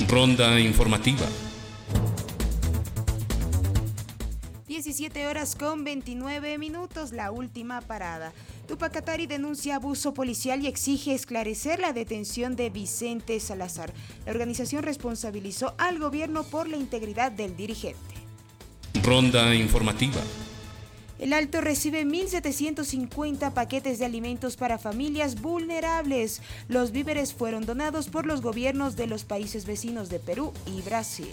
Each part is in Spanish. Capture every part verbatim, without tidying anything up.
Ronda informativa. diecisiete horas con veintinueve minutos, la última parada. Tupac Katari denuncia abuso policial y exige esclarecer la detención de Vicente Salazar. La organización responsabilizó al gobierno por la integridad del dirigente. Ronda informativa. El Alto recibe mil setecientos cincuenta paquetes de alimentos para familias vulnerables. Los víveres fueron donados por los gobiernos de los países vecinos de Perú y Brasil.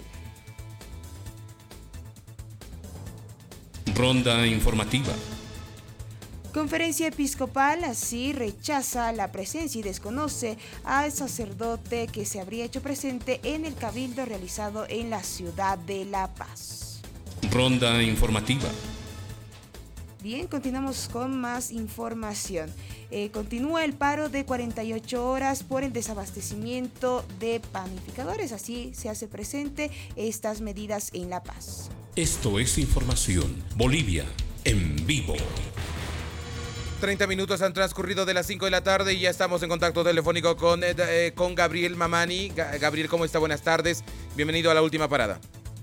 Ronda informativa. Conferencia Episcopal así rechaza la presencia y desconoce al sacerdote que se habría hecho presente en el cabildo realizado en la ciudad de La Paz. Ronda informativa. Bien, continuamos con más información. Eh, continúa el paro de cuarenta y ocho horas por el desabastecimiento de panificadores. Así se hace presente estas medidas en La Paz. Esto es información. Bolivia en vivo. treinta minutos han transcurrido de las cinco de la tarde y ya estamos en contacto telefónico con, eh, con Gabriel Mamani. Ga- Gabriel, ¿cómo está? Buenas tardes. Bienvenido a la última parada.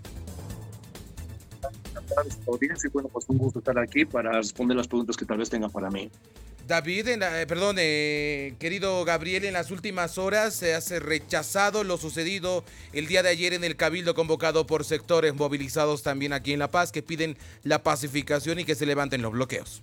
Audiencia, y bueno, pues un gusto estar aquí para responder las preguntas que tal vez tengan para mí. David, en la- eh, perdón, eh, querido Gabriel, en las últimas horas se ha rechazado lo sucedido el día de ayer en el cabildo convocado por sectores movilizados también aquí en La Paz que piden la pacificación y que se levanten los bloqueos.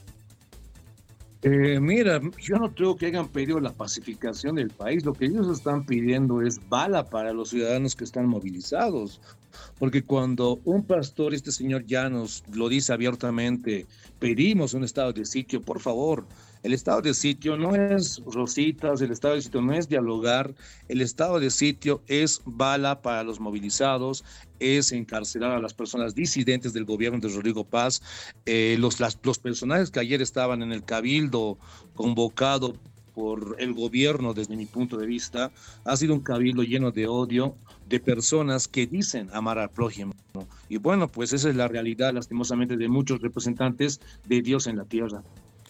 Eh, mira, yo no creo que hayan pedido la pacificación del país. Lo que ellos están pidiendo es bala para los ciudadanos que están movilizados. Porque cuando un pastor, este señor Llanos, lo dice abiertamente, pedimos un estado de sitio, por favor. El estado de sitio no es rositas, el estado de sitio no es dialogar, el estado de sitio es bala para los movilizados, es encarcelar a las personas disidentes del gobierno de Rodrigo Paz. Eh, los, las, los personajes que ayer estaban en el cabildo convocado por el gobierno, desde mi punto de vista, ha sido un cabildo lleno de odio, de personas que dicen amar al prójimo. Y bueno, pues esa es la realidad, lastimosamente, de muchos representantes de Dios en la tierra.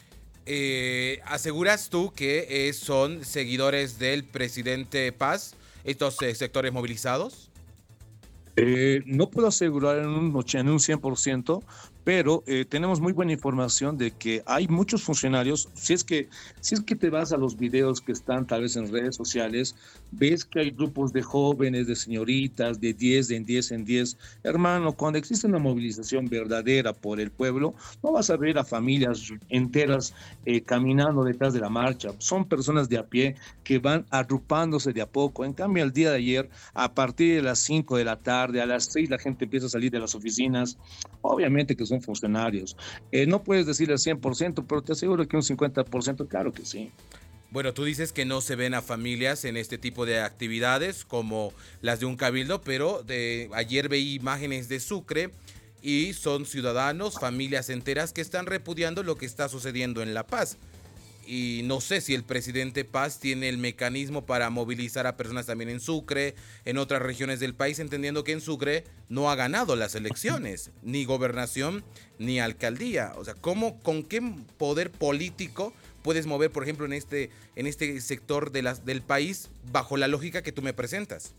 Eh, ¿Aseguras tú que eh, son seguidores del presidente Paz, estos eh, sectores movilizados? Eh, no puedo asegurar en un, och- en un cien por ciento, pero eh, tenemos muy buena información de que hay muchos funcionarios. Si es que, si es que te vas a los videos que están tal vez en redes sociales, ves que hay grupos de jóvenes, de señoritas, de diez en diez en diez. Hermano, cuando existe una movilización verdadera por el pueblo, no vas a ver a familias enteras eh, caminando detrás de la marcha. Son personas de a pie que van agrupándose de a poco. En cambio, el día de ayer, a partir de las cinco de la tarde, a las seis la gente empieza a salir de las oficinas. Obviamente que son funcionarios. Eh, no puedes decir el cien por ciento, pero te aseguro que un cincuenta por ciento, claro que sí. Bueno, tú dices que no se ven a familias en este tipo de actividades como las de un cabildo, pero de, ayer veí imágenes de Sucre y son ciudadanos, familias enteras que están repudiando lo que está sucediendo en La Paz. Y no sé si el presidente Paz tiene el mecanismo para movilizar a personas también en Sucre, en otras regiones del país, entendiendo que en Sucre no ha ganado las elecciones, ni gobernación, ni alcaldía. O sea, ¿cómo, con qué poder político puedes mover, por ejemplo, en este, en este sector de las, del país bajo la lógica que tú me presentas?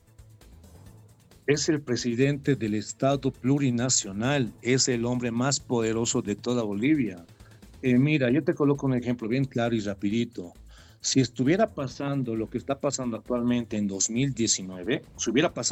Es el presidente del Estado plurinacional, es el hombre más poderoso de toda Bolivia. Eh, mira, yo te coloco un ejemplo bien claro y rapidito. Si estuviera pasando lo que está pasando actualmente en dos mil diecinueve, si hubiera pasado